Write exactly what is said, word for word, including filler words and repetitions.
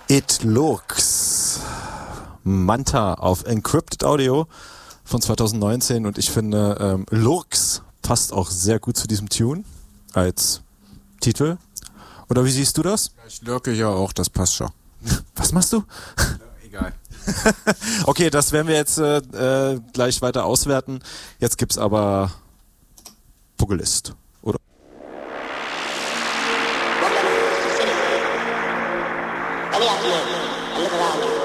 It Looks. Manta auf Encrypted Audio von zwanzig neunzehn und ich finde, ähm, Lurks passt auch sehr gut zu diesem Tune als Titel. Oder wie siehst du das? Ich lurke ja auch, das passt schon. Was machst du? Ja, egal. Okay, das werden wir jetzt äh, äh, gleich weiter auswerten. Jetzt gibt's aber Pugilist, oder? Any afternoon, I look around you.